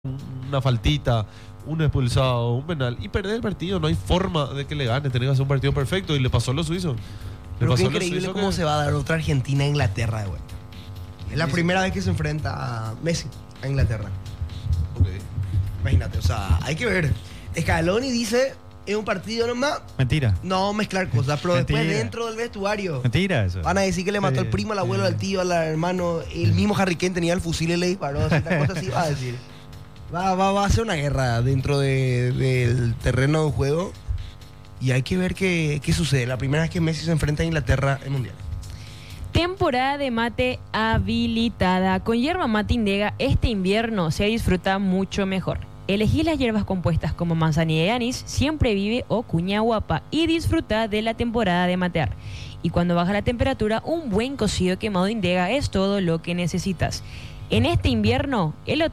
una faltita, un expulsado, un penal y perder el partido. No hay forma de que le gane. Tiene que hacer un partido perfecto y le pasó a los suizos. Pero qué increíble cómo se va a dar otra Argentina a Inglaterra de vuelta. Es la primera vez que se enfrenta a Messi a Inglaterra. Okay. Imagínate, o sea, hay que ver. Scaloni dice, es un partido nomás. Mentira. No mezclar cosas, pero Mentira. después dentro del vestuario. Mentira eso. Van a decir que le mató al primo, al abuelo, al tío, al hermano. El mismo Harry Kane tenía el fusil y le disparó. Ciertas cosas así va a decir. Va a ser una guerra dentro del terreno de juego. Y hay que ver qué sucede. La primera vez que Messi se enfrenta a Inglaterra en Mundial. Temporada de mate habilitada. Con yerba mate Indega, este invierno se disfruta mucho mejor. Elegí las hierbas compuestas como manzanilla y anís, siempre vive o cuña guapa y disfruta de la temporada de matear. Y cuando baja la temperatura, un buen cocido quemado Indega es todo lo que necesitas. En este invierno, el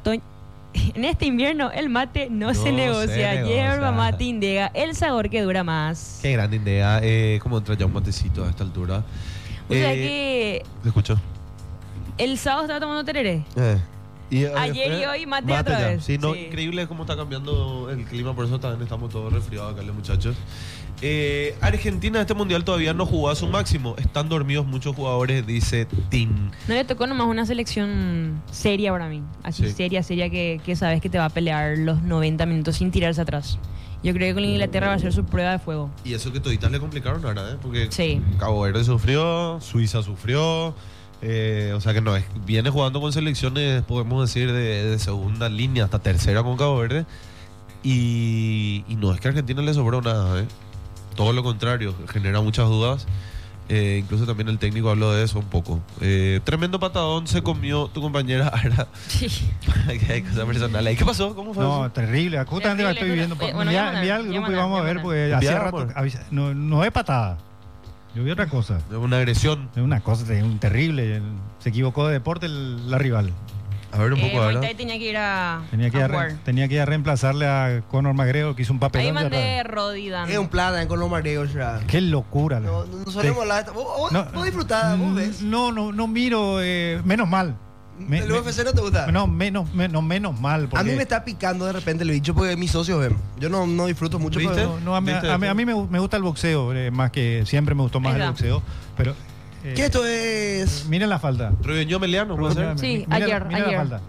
mate no se negocia. Hierba mate Indega, el sabor que dura más. Qué grande idea. ¿Cómo entra ya un matecito a esta altura? O sea que ¿Te escucho? el sábado estaba tomando tereré. Ayer y hoy mate otra vez. Sí, no, Sí. increíble cómo está cambiando el clima, por eso también estamos todos resfriados acá, los muchachos. Argentina este mundial todavía no jugó a su máximo. Están dormidos muchos jugadores, dice Tim. No le tocó nomás una selección seria para mí. Así Sí. seria que sabes que te va a pelear los 90 minutos sin tirarse atrás. Yo creo que con Inglaterra va a ser su prueba de fuego. Y eso que toditas le complicaron ahora, porque Sí. Cabo Verde sufrió, Suiza sufrió. O sea que no, viene jugando con selecciones, podemos decir, de segunda línea hasta tercera con Cabo Verde. Y no es que a Argentina le sobró nada, todo lo contrario, genera muchas dudas. Incluso también el técnico habló de eso un poco. Tremendo patadón se comió tu compañera Ara. Sí. Hay cosas personales. ¿Qué pasó? ¿Cómo fue No, eso? terrible. Justamente la estoy viviendo. Bueno, Envía al grupo y vamos a ver, porque Envía, hace rato. amor. No es patada. Yo vi otra cosa. Una agresión. Es una cosa terrible. Se equivocó de deporte la rival. A ver un poco, Ara. Moitay tenía que ir a Tenía que ir a reemplazarle a Conor McGregor, que hizo un Ahí papelón. mandé Rodi dando. Es un plata con los mareos ya. Qué locura. No solemos hablar de esto. Vos disfrutás, vos ves. No miro. Menos mal. ¿El UFC no te gusta? No, menos mal. A Porque mí me está picando de repente el bicho porque mis socios ven. Yo no disfruto mucho. ¿Viste? Pero... No, a mí me gusta el boxeo, más que siempre me gustó más el Ahí va. boxeo. Pero. ¿Qué esto es? Miren la falta. Rubiño Meliano, ¿puede ser? Sí, Miren ayer. la falta.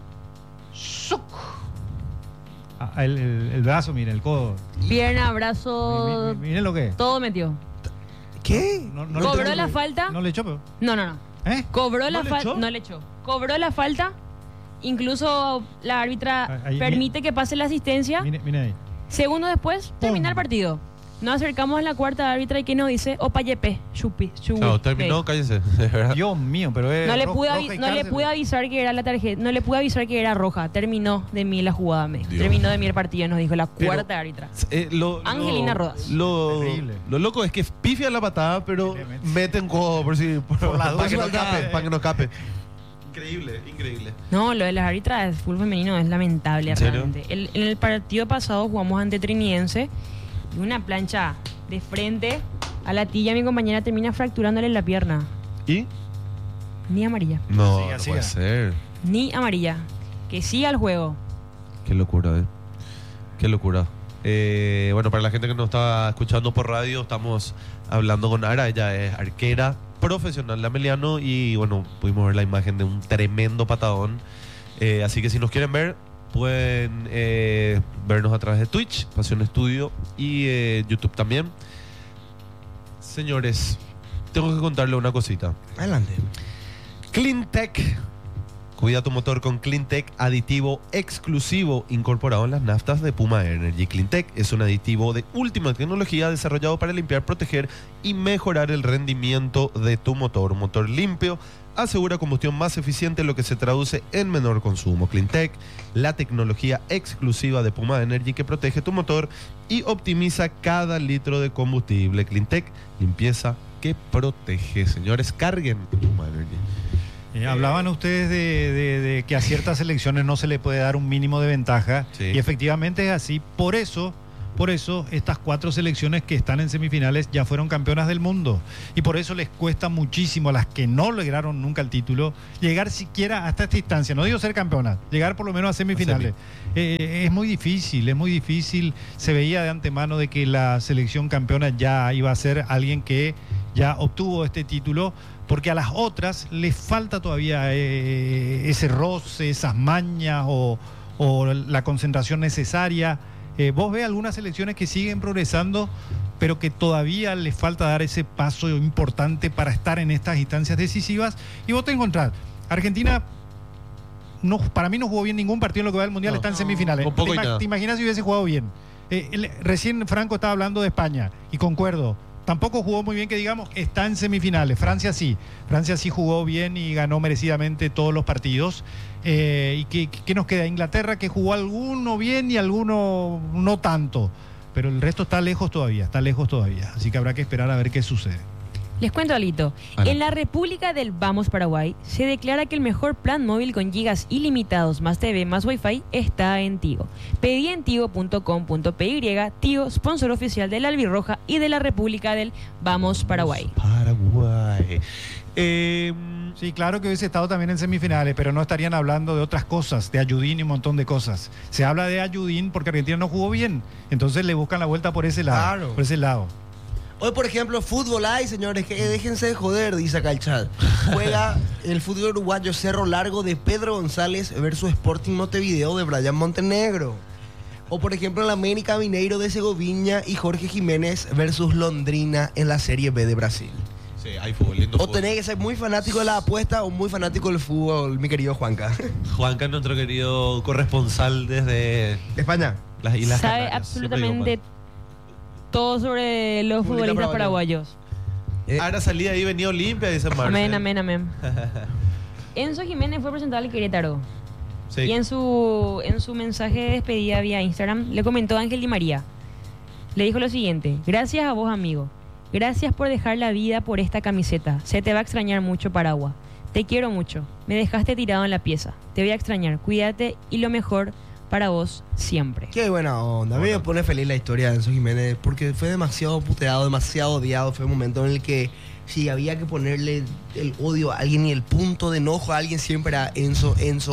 El brazo, miren, el codo. Pierna, brazo, Miren lo que es. todo metió. ¿Qué? No ¿Cobró le- la falta? No le echó, pero. No. ¿Eh? Cobró ¿No la le falta. echó? No le echó. Cobró la falta. Incluso la árbitra Ahí, permite que pase la asistencia. Miren ahí. Segundo después, termina el partido. Nos acercamos a la cuarta árbitra y que nos dice, opa yepe, chupi. No, terminó, cállese. Dios mío, pero es. No le pude, roja y no le cárcel. pude avisar que era la tarjeta, no le pude avisar que era roja. Terminó de mí la jugada, Dios. terminó de mí el partido, nos dijo la Pero- cuarta árbitra. Angelina Angelina Rodas. Terrible. Lo loco es que pifia la patada, pero Terrible. meten codo por si Por las para que no dudas. escape, para que no escape. Increíble. No, lo de las árbitras de fútbol femenino es lamentable ¿En serio? realmente. En el partido pasado jugamos ante Trinidense y una plancha de frente a la tilla, mi compañera termina fracturándole la pierna. ¿Y? Ni amarilla. No, Siga, no puede siga. ser. Ni amarilla. Que siga el juego. Qué locura, Qué locura. Bueno, para la gente que nos está escuchando por radio, estamos hablando con Ara. Ella es arquera profesional de Ameliano y bueno, pudimos ver la imagen de un tremendo patadón. Así que si nos quieren ver, pueden vernos a través de Twitch, Pasión Estudio y YouTube también. Señores, tengo que contarle una cosita. Adelante. Cleantech. Cuida tu motor con Cleantech, aditivo exclusivo incorporado en las naftas de Puma Energy. Cleantech es un aditivo de última tecnología desarrollado para limpiar, proteger y mejorar el rendimiento de tu motor. Un motor limpio asegura combustión más eficiente, lo que se traduce en menor consumo. Cleantech, la tecnología exclusiva de Puma Energy que protege tu motor y optimiza cada litro de combustible. Cleantech, limpieza que protege. Señores, carguen Puma Energy. Hablaban ustedes de que a ciertas selecciones no se le puede dar un mínimo de ventaja. Sí. Y efectivamente es así. Por eso Por eso estas 4 selecciones que están en semifinales ya fueron campeonas del mundo. Y por eso les cuesta muchísimo a las que no lograron nunca el título llegar siquiera hasta esta instancia. No digo ser campeonas, llegar por lo menos a semifinales. Es muy difícil, es muy difícil. Se veía de antemano de que la selección campeona ya iba a ser alguien que ya obtuvo este título, porque a las otras les falta todavía ese roce, esas mañas o la concentración necesaria. Vos ves algunas selecciones que siguen progresando, pero que todavía les falta dar ese paso importante para estar en estas instancias decisivas. Y vos te encontrás, Argentina, para mí no jugó bien ningún partido en lo que va del Mundial, está en semifinales. Con poco y nada. ¿Te imaginas si hubiese jugado bien? Recién Franco estaba hablando de España, y concuerdo. Tampoco jugó muy bien, que digamos, está en semifinales. Francia sí jugó bien y ganó merecidamente todos los partidos. ¿Y qué nos queda? Inglaterra, que jugó alguno bien y alguno no tanto. Pero el resto está lejos todavía. Así que habrá que esperar a ver qué sucede. Les cuento alito. En la República del Vamos Paraguay se declara que el mejor plan móvil con gigas ilimitados más TV más Wi-Fi está en Tigo. Pedí en tigo.com.py. Tigo, sponsor oficial de la Albirroja y de la República del Vamos Paraguay. Paraguay. Sí, claro que hubiese estado también en semifinales, pero no estarían hablando de otras cosas, de Ayudín y un montón de cosas. Se habla de Ayudín porque Argentina no jugó bien, entonces le buscan la vuelta por ese lado. Claro. Por ese lado. Hoy, por ejemplo, fútbol hay, señores, que déjense de joder, dice acá el chat. Juega el fútbol uruguayo Cerro Largo de Pedro González versus Sporting Montevideo de Brian Montenegro. O, por ejemplo, el América Mineiro de Segoviña y Jorge Jiménez versus Londrina en la Serie B de Brasil. Sí, hay fútbol, lindo O fútbol. tenés que ser muy fanático de la apuesta o muy fanático del fútbol, mi querido Juanca. Juanca, nuestro querido corresponsal desde España. las Islas Sabe Canarias. absolutamente todo sobre los Futbolista futbolistas paraguayos. Ahora salía ahí, venía Olimpia, dice Marcel. Amén, amén, amén. Enzo Jiménez fue presentado al Querétaro. Sí. Y en su mensaje de despedida vía Instagram le comentó a Ángel Di María. Le dijo lo siguiente: gracias a vos, amigo. Gracias por dejar la vida por esta camiseta. Se te va a extrañar mucho, Paragua. Te quiero mucho. Me dejaste tirado en la pieza. Te voy a extrañar. Cuídate y lo mejor para vos siempre. Qué buena onda. A mí me pone feliz la historia de Enzo Jiménez porque fue demasiado puteado, demasiado odiado. Fue un momento en el que si había que ponerle el odio a alguien y el punto de enojo a alguien, siempre era Enzo.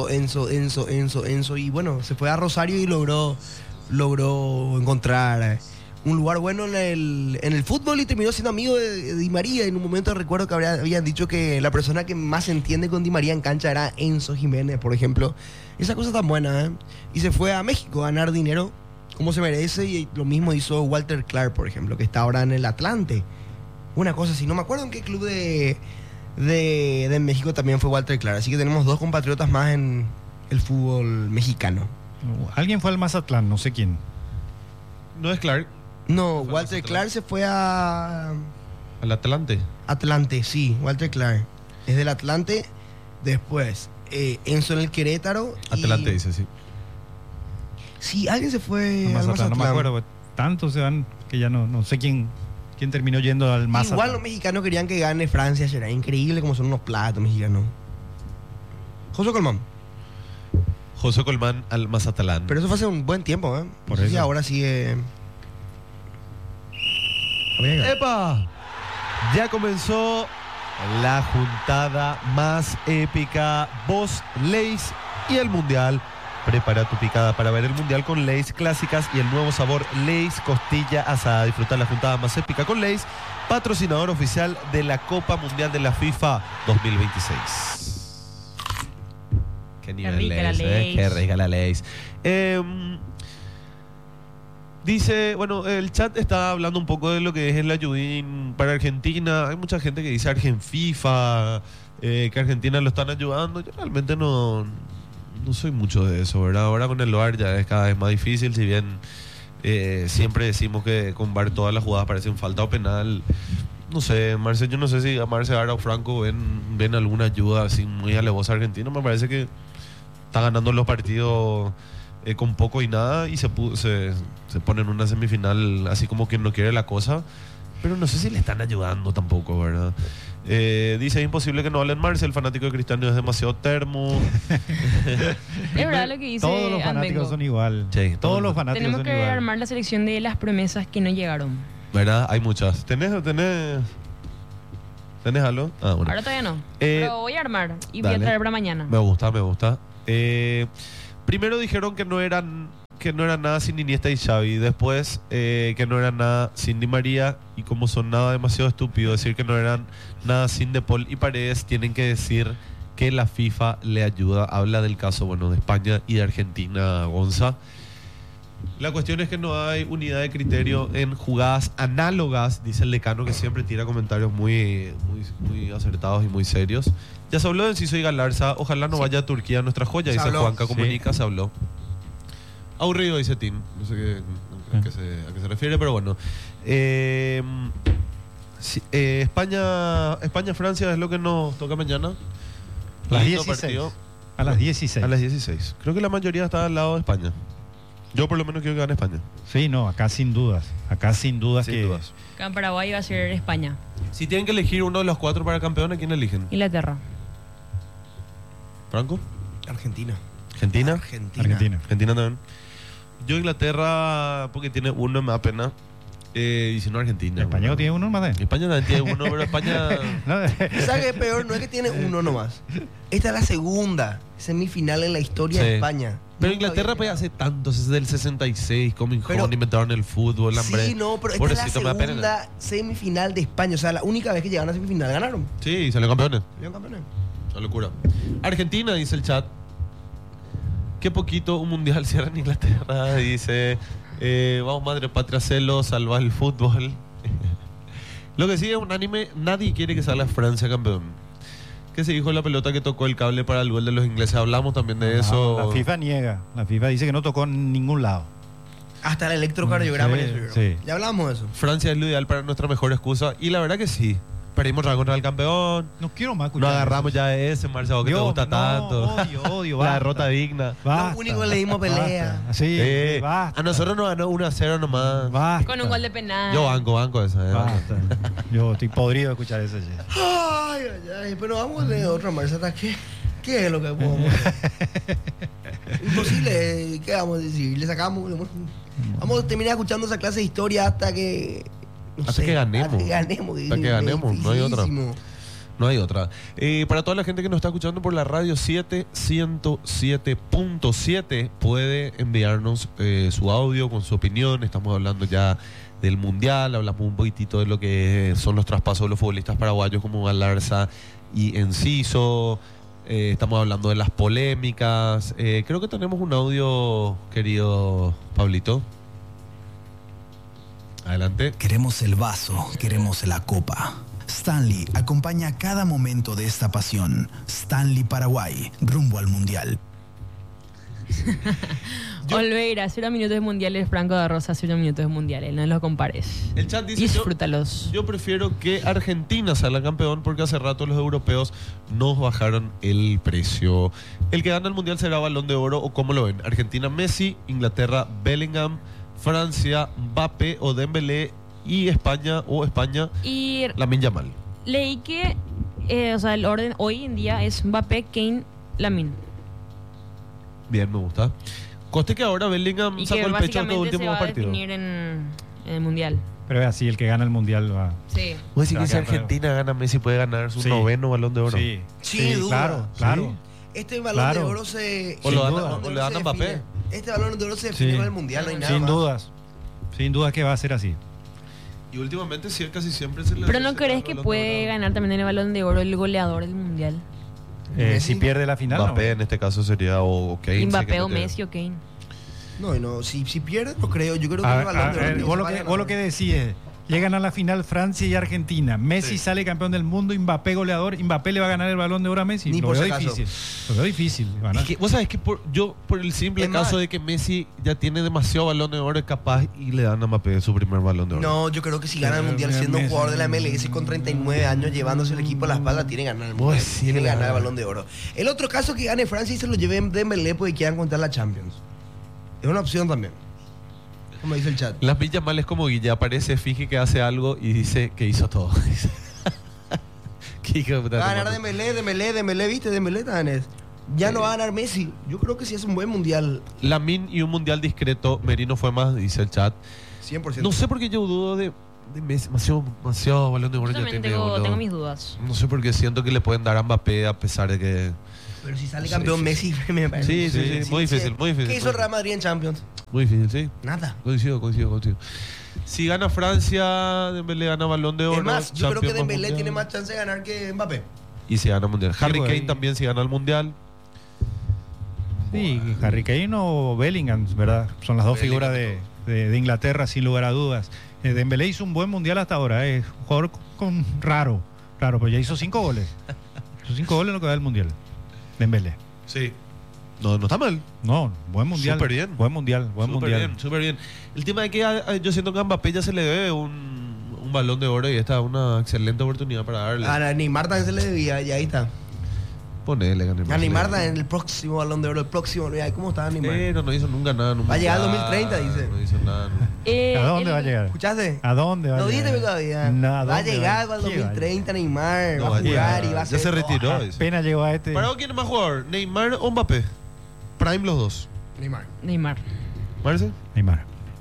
Y bueno, se fue a Rosario y logró encontrar un lugar bueno en el fútbol y terminó siendo amigo de Di María. En un momento recuerdo que habían dicho que la persona que más se entiende con Di María en cancha era Enzo Jiménez, por ejemplo. Esa cosa tan buena, ¿eh? Y se fue a México a ganar dinero como se merece, y lo mismo hizo Walter Clark, por ejemplo, que está ahora en el Atlante. Una cosa así, no me acuerdo en qué club de México también fue Walter Clark. Así que tenemos 2 compatriotas más en el fútbol mexicano. Alguien fue al Mazatlán, no sé quién. No es Clark, No, Fue Walter Mazatlán. Clark se fue a al Atlante. Atlante, sí, Walter Clark. Es del Atlante. Después, Enzo en el Querétaro. Atlante dice, sí. Sí, alguien se fue al Mazatlán, no me Mazatlán. acuerdo. Tantos se van que ya no sé quién terminó yendo al Mazatlán. Igual los mexicanos querían que gane Francia. Será increíble como son unos platos mexicanos. José Colmán. José Colmán al Mazatlán. Pero eso fue hace un buen tiempo, ¿eh? Por No sé si eso. ahora sigue. ¡Epa! Ya comenzó la juntada más épica. Vos, Lay's y el Mundial. Prepara tu picada para ver el Mundial con Lay's clásicas y el nuevo sabor Lay's costilla asada. Disfrutar la juntada más épica con Lay's, patrocinador oficial de la Copa Mundial de la FIFA 2026. Qué nivel rica la Lay's, Lay's. qué rica la Lay's. Dice, bueno, el chat está hablando un poco de lo que es el ayudín para Argentina. Hay mucha gente que dice FIFA, que Argentina lo están ayudando. Yo realmente no soy mucho de eso, ¿verdad? Ahora con el VAR ya es cada vez más difícil, si bien siempre decimos que con VAR todas las jugadas parecen falta o penal. No sé, Marce, yo no sé si a Marce Ara o Franco ven alguna ayuda así muy alevosa a Argentina. Me parece que está ganando los partidos con poco y nada y se pone en una semifinal así como quien no quiere la cosa. Pero no sé si le están ayudando tampoco, ¿verdad? Dice, es imposible que no hablen Marcel, el fanático de Cristiano es demasiado termo. Es verdad lo que dice Todos los fanáticos Anbengo. son igual. Sí, Todos los fanáticos Tenemos son que igual. armar la selección de las promesas que no llegaron. ¿Verdad? Hay muchas. ¿Tenés algo? Ah, bueno. Ahora todavía no. Eh, Pero voy a armar y voy a dale. traer para mañana. Me gusta. Primero dijeron que no eran nada sin Iniesta y Xavi. Después que no eran nada sin Di María. Y como son nada demasiado estúpido decir que no eran nada sin De Paul y Paredes, tienen que decir que la FIFA le ayuda. Habla del caso, bueno, de España y de Argentina, Gonza. La cuestión es que no hay unidad de criterio en jugadas análogas, dice el decano, que siempre tira comentarios muy acertados y muy serios. Ya se habló de Enciso y Galarza. Ojalá no vaya a Turquía nuestra joya, Se dice habló. Juanca Sí. Comunica, se habló. Aburrido, dice Tim. No sé a qué se refiere, pero bueno. España-Francia es lo que nos toca mañana. Las Lindo 16. partido. A las 16. A las 16. Creo que la mayoría está al lado de España. Yo por lo menos quiero que gane España. Sí, no, acá sin dudas. Acá sin dudas Sin que. dudas. Acá en Paraguay va a ser España. Si tienen que elegir uno de los 4 para campeón, ¿a quién eligen? Inglaterra. ¿Franco? Argentina. ¿Argentina? Argentina. Argentina también. Yo Inglaterra porque tiene uno, me da pena. Y si no Argentina. España no bueno. tiene uno más de. España también tiene uno, pero España... No, ¿Sabes qué es peor? No es que tiene uno nomás. Esta es la segunda semifinal en la historia Sí. de España. Pero Nunca Inglaterra había pues hace tanto, desde el 66, Coming Pero- Home, inventaron el fútbol, hombre. Sí, no, pero esta Pobrecito, es me la da pena. segunda semifinal de España. O sea, la única vez que llegaron a semifinal ganaron. Sí, salió campeones. Salieron campeones. Una locura. Argentina, dice el chat. Qué poquito un mundial cierra en Inglaterra. Dice, vamos madre patria, celo, salva el fútbol. Lo que sí es unánime, nadie quiere que salga Francia campeón. ¿Qué se dijo de la pelota que tocó el cable para el gol de los ingleses? Hablamos también de eso. La FIFA niega. La FIFA dice que no tocó en ningún lado. Hasta el electrocardiograma. Sí, le subieron. sí. Ya hablamos de eso. Francia es lo ideal para nuestra mejor excusa. Y la verdad que sí. Perdimos contra el campeón. No quiero más No escuchar agarramos eso. ya de ese, Marcelo, que te Dios, gusta no, tanto. odio, La basta. derrota digna. Basta, Lo único que le dimos pelea. basta. Sí, basta. A nosotros nos ganó 1-0 nomás. Basta. Con un gol de penal. Yo banco esa. Basta. Yo estoy podrido de escuchar eso. ya. Ay, ay, ay. Pero vamos a leer otra Marcela. ¿Qué es lo que podemos hacer? Imposible. ¿Qué vamos a decir? Le sacamos. Vamos a terminar escuchando esa clase de historia hasta que. No Hasta sé, que ganemos. Hasta que ganemos. Hasta que ganemos, no hay otra. Dificilísimo. No hay otra. Para toda la gente que nos está escuchando por la radio 107.7, puede enviarnos su audio con su opinión. Estamos hablando ya del Mundial, hablamos un poquitito de lo que son los traspasos de los futbolistas paraguayos como Galarza y Enciso. Estamos hablando de las polémicas. Creo que tenemos un audio, querido Pablito. Adelante. Queremos el vaso, queremos la copa. Stanley acompaña cada momento de esta pasión. Stanley Paraguay, rumbo al Mundial. Olveira, 0 minutos de mundiales. Franco de Rosa, 0 minutos de mundiales. No los compares. El chat dice: Disfrútalos. Yo prefiero que Argentina salga campeón porque hace rato los europeos nos bajaron el precio. El que gana el mundial será Balón de Oro, o ¿cómo lo ven? Argentina, Messi; Inglaterra, Bellingham; Francia, Mbappé o Dembélé; y España Y Lamine Yamal. leí que o sea, el orden hoy en día es Mbappé, Kane, Lamine. Bien, me gusta. Coste que ahora Bellingham Y sacó que el pecho en todo básicamente se último va a partido. definir en el mundial. Pero es así, el que gana el mundial va. Sí. ¿Vos decís Se va que a si quedar Argentina gana, Messi puede ganar su Sí. noveno Balón de Oro? Sí, Sin duda. claro, claro. Este balón Claro. de oro se. O lo Sin dan- duda. o le dan a se Mbappé. define. Este balón de oro se define Sí. con el mundial, no hay nada. Sin más. dudas. Sin dudas que va a ser así. Y últimamente sí, casi siempre se le... Pero ¿no se le crees da que el Balón de puede Oro. ganar también el Balón de Oro el goleador del mundial? Messi. Si pierde la final. no. Mbappé en este caso sería o Kane. Mbappé o Messi o Kane. No, si pierde, no creo. Yo creo que A el ver, balón de oro. vos lo que decís es, llegan a la final Francia y Argentina. Messi Sí. sale campeón del mundo, Mbappé goleador. Mbappé le va a ganar el Balón de Oro a Messi. Ni Lo por veo si acaso. difícil. Lo veo difícil. Van a- Es que, vos sabés que por el simple Es caso más- de que Messi ya tiene demasiado Balón de Oro, es capaz y le dan a Mbappé su primer Balón de Oro. No, yo creo que si gana el mundial siendo un Messi. jugador de la MLS con 39 años llevándose el equipo a la espalda, tiene que ganar el mundial. Pues sí, tiene que ganar el claro. balón de oro. El otro caso que gane Francia y se lo lleve Dembélé porque quieran contar la Champions. Es una opción también. como dice el chat. Las villas mal es como Guille, aparece, finge que hace algo y dice que hizo todo. ¿Qué hijo de puta Va a ganar tomando? Dembélé, ¿viste? Dembélé también es. Ya no va a ganar Messi. Yo creo que sí es un buen mundial. Lamine y un mundial discreto. Merino fue más, dice el chat. 100%. No sé por qué yo dudo de Messi. Demasiado balón de oro Yo ya también tiene, boludo. tengo mis dudas. No sé por qué siento que le pueden dar a Mbappé a pesar de que... Pero si sale Sí, campeón sí, Messi, me parece. Sí, muy difícil, muy difícil. ¿Qué hizo el Real Madrid en Champions? Muy difícil, sí. Nada. Coincido. Si gana Francia, Dembélé gana balón de oro. Es más, yo creo que Champions más Dembélé mundial. tiene más chance de ganar que Mbappé. Y si gana mundial. Harry pues, Kane ahí. también si gana el mundial. Sí, Harry Kane o Bellingham, ¿verdad? Son las dos Bellingham, figuras de Inglaterra, sin lugar a dudas. Dembélé hizo un buen mundial hasta ahora. Es un jugador raro, pero ya hizo 5 goles. Hizo 5 goles en lo que va del mundial. Dembélé. Sí. No está mal. No, buen mundial. Súper bien. Buen mundial. Súper bien. El tema es que yo siento que a Mbappé ya se le debe un balón de oro y esta es una excelente oportunidad para darle. A Neymar también se le debía y ahí está. Ponele, gané. A Neymar también en el próximo balón de oro. El próximo. ¿Cómo está Neymar? Pero no hizo nunca nada. Va a llegar al 2030, dice. No hizo nada. ¿A dónde va a llegar? ¿Escuchaste? ¿A dónde va a No llegar? viste todavía. No, va a dónde llegar al ¿Qué va a 2030 Neymar. No va va a a jugar llegar. y va a Ya hacer se retiró. todo. dice. Apenas llegó a este. ¿Para vos quién es más jugador? ¿Neymar o Mbappé? Prime los dos. Neymar. ¿Marce? Neymar.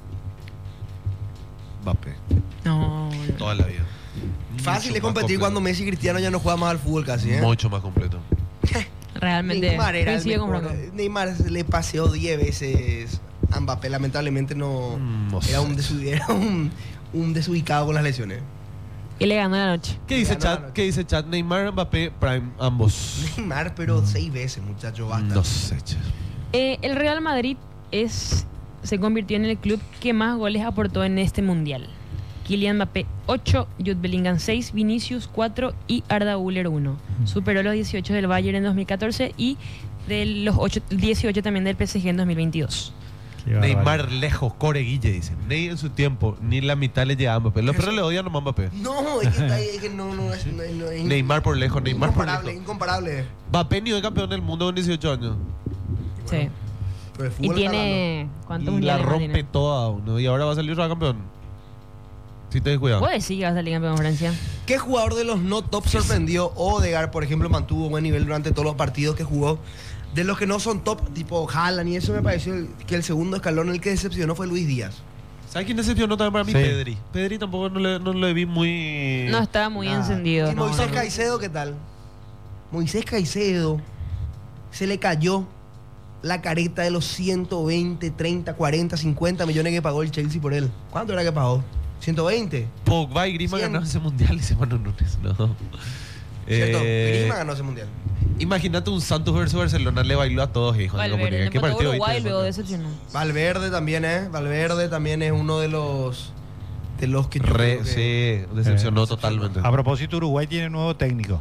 Mbappé. No. Toda la vida. Fácil Mucho de más competir completo. cuando Messi y Cristiano ya no juegan más al fútbol casi, ¿eh? Mucho más completo. Realmente. Neymar era el coincido con mejor. Franco. Neymar le paseó 10 veces a Mbappé. Lamentablemente no. No Era, sé. era un desubicado con las lesiones. Y le ganó la noche. ¿Qué dice Ganó la chat? noche. ¿Qué dice chat? Neymar, Mbappé, Prime, ambos. Neymar, pero 6 veces, muchacho, basta. No sé, che. El Real Madrid se convirtió en el club que más goles aportó en este mundial. Kylian Mbappé 8, Jude Bellingham 6, Vinicius 4 y Arda Güler 1. Superó los 18 del Bayern en 2014 y de los 18 también del PSG en 2022. Qué barbaridad. Neymar lejos, Core Guille, dice. Ney en su tiempo, ni la mitad le llega a Mbappé. Los perros le odian nomás a Mbappé. No, es que, es que no es Neymar por lejos, Neymar por incomparable, lejos. incomparable. Mbappé ni hoy campeón del mundo con 18 años. Sí. Pero el Y fútbol está tiene. ¿Cuántos Y la mundiales más rompe tiene? toda uno. Y ahora va a salir otro campeón. Si te descuidas. Puede sí que va a salir campeón de Francia. hablando. ¿Qué jugador de los no top sorprendió? Odegaard, por ejemplo, mantuvo buen nivel durante todos los partidos que jugó. De los que no son top, tipo Haaland y eso, me pareció que el segundo escalón el que decepcionó fue Luis Díaz. ¿Sabes quién decepcionó también para mí? Sí. Pedri. Pedri tampoco no le vi muy... No estaba muy Nada. encendido. ¿Y no, Moisés no. Caicedo qué tal? Moisés Caicedo se le cayó la careta de los 120, 30, 40, 50 millones que pagó el Chelsea por él. ¿Cuánto era que pagó? ¿120? Pogba y Griezmann 100. ganaron ese mundial y se Manu Núñez. No. ¿Cierto? Eh, Griezmann ganó ese mundial. Imagínate un Santos versus Barcelona, le bailó a todos, hijo de la Valverde, comunidad. ¿Qué empató partido Uruguay, viste? luego decepcionó. Valverde también, ¿eh? Valverde también es uno de los que yo creo que Sí, decepcionó totalmente. A propósito, Uruguay tiene nuevo técnico.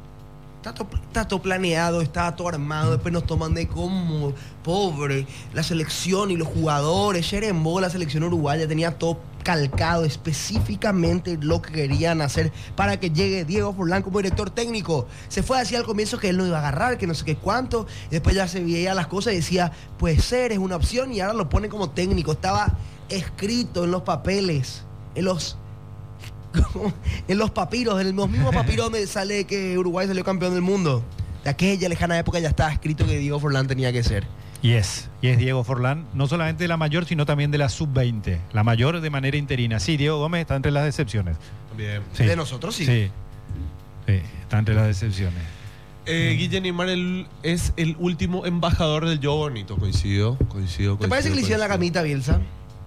está todo planeado, está todo armado, después nos toman de como pobre la selección y los jugadores. Cherembo, la selección uruguaya, tenía todo calcado específicamente lo que querían hacer para que llegue Diego Forlán como director técnico. Se fue así al comienzo que él no iba a agarrar, que no sé qué cuánto, y después ya se veía las cosas y decía, puede ser, es una opción, y ahora lo ponen como técnico. Estaba escrito en los papeles, en los papiros, en los mismos papiros donde sale que Uruguay salió campeón del mundo. De aquella lejana época ya estaba escrito que Diego Forlán tenía que ser. Y es Diego Forlán, no solamente de la mayor, sino también de la sub-20. La mayor de manera interina. Sí, Diego Gómez está entre las decepciones. Bien. Sí. De nosotros sí. Sí, está entre las decepciones. Guille Neymar es el último embajador del yo bonito. Coincido. ¿Te parece que le hicieron la camita a Bielsa?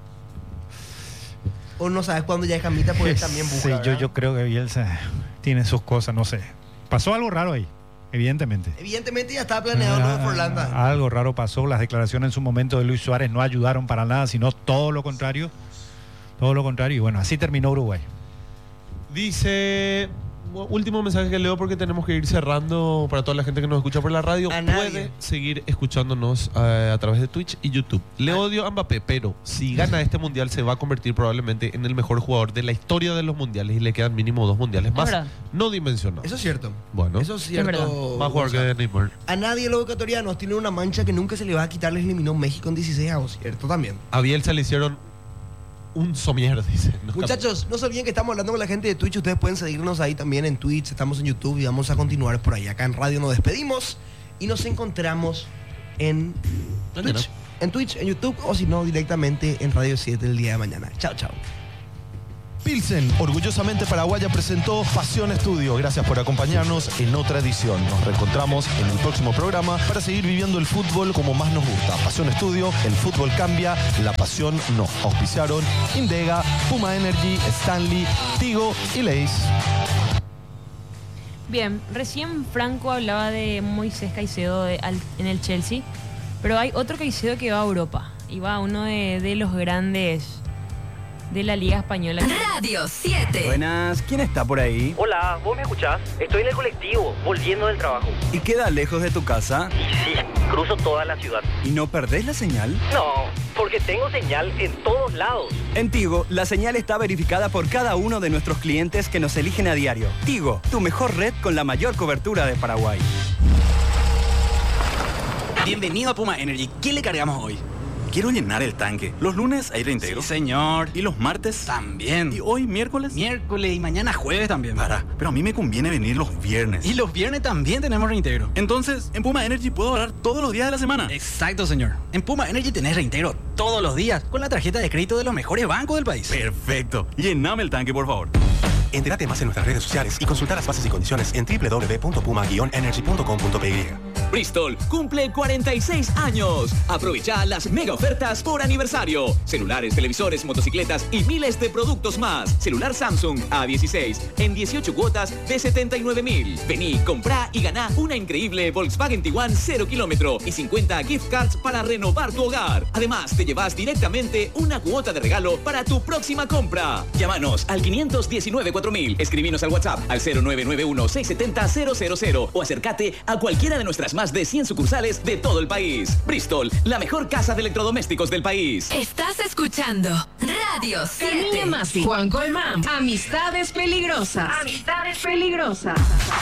¿O no sabes cuándo ya es camita? Porque él también busca. Sí, ¿verdad? yo creo que Bielsa tiene sus cosas, no sé. Pasó algo raro ahí, evidentemente. Evidentemente ya estaba planeado lo de Forlán. Algo raro pasó. Las declaraciones en su momento de Luis Suárez no ayudaron para nada, sino todo lo contrario. Todo lo contrario. Y bueno, así terminó Uruguay. Dice, último mensaje que leo porque tenemos que ir cerrando para toda la gente que nos escucha por la radio. A nadie. Puede seguir escuchándonos a través de Twitch y YouTube. Le odio a Mbappé, pero si gana este mundial se va a convertir probablemente en el mejor jugador de la historia de los mundiales y le quedan mínimo 2 mundiales más. verdad. No dimensionados. Eso es cierto. Bueno. Eso es verdad. cierto. Más jugador que Neymar. A nadie los ecuatorianos tienen una mancha que nunca se le va a quitar. Les eliminó México en 16 avos, ¿cierto? También. A Bielsa le hicieron un somier, dice. Muchachos, no se olviden que estamos hablando con la gente de Twitch. Ustedes pueden seguirnos ahí también en Twitch. Estamos en YouTube y vamos a continuar por ahí. Acá en radio nos despedimos y nos encontramos en Twitch, en YouTube o si no directamente en Radio 7 el día de mañana. Chao, chao. Pilsen, orgullosamente paraguaya, presentó Pasión Estudio. Gracias por acompañarnos en otra edición. Nos reencontramos en el próximo programa para seguir viviendo el fútbol como más nos gusta. Pasión Estudio, el fútbol cambia, la pasión no. Auspiciaron Indega, Puma Energy, Stanley, Tigo y Leis. Bien, recién Franco hablaba de Moisés Caicedo en el Chelsea, pero hay otro Caicedo que va a Europa y va a uno de los grandes de la Liga Española. Radio 7. Buenas, ¿quién está por ahí? Hola, ¿vos me escuchás? Estoy en el colectivo, volviendo del trabajo. ¿Y queda lejos de tu casa? Y sí, cruzo toda la ciudad. ¿Y no perdés la señal? No, porque tengo señal en todos lados. En Tigo, la señal está verificada por cada uno de nuestros clientes que nos eligen a diario. Tigo, tu mejor red con la mayor cobertura de Paraguay. Bienvenido a Puma Energy. ¿Qué le cargamos hoy? Quiero llenar el tanque. Los lunes hay reintegro. Sí, señor. ¿Y los martes? También. ¿Y hoy miércoles? Miércoles y mañana jueves también. Pero a mí me conviene venir los viernes. Y los viernes también tenemos reintegro. Entonces, en Puma Energy puedo ahorrar todos los días de la semana. Exacto, señor. En Puma Energy tenés reintegro todos los días con la tarjeta de crédito de los mejores bancos del país. Perfecto. Llename el tanque, por favor. Entérate más en nuestras redes sociales y consulta las bases y condiciones en www.puma-energy.com.py. Bristol cumple 46 años. Aprovecha las mega ofertas por aniversario. Celulares, televisores, motocicletas y miles de productos más. Celular Samsung A16 en 18 cuotas de 79.000. Vení, comprá y ganá una increíble Volkswagen Tiguan 0 kilómetro y 50 gift cards para renovar tu hogar. Además, te llevas directamente una cuota de regalo para tu próxima compra. Llámanos al 519-4000. Escribinos al WhatsApp al 0991-670-000 o acércate a cualquiera de nuestras más de 100 sucursales de todo el país. Bristol, la mejor casa de electrodomésticos del país. Estás escuchando Radio 7. Niña Masi, Juan Colmán. Amistades peligrosas. Amistades peligrosas.